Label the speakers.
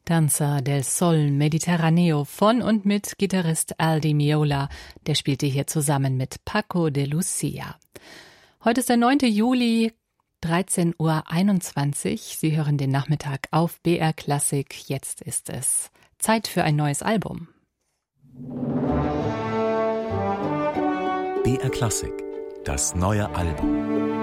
Speaker 1: Danza del Sol Mediterraneo von und mit Gitarrist Al Di Meola. Der spielte hier zusammen mit Paco de Lucia. Heute ist der 9. Juli, 13:21 Uhr. Sie hören den Nachmittag auf BR Klassik. Jetzt ist es Zeit für ein neues Album.
Speaker 2: BR Klassik, das neue Album.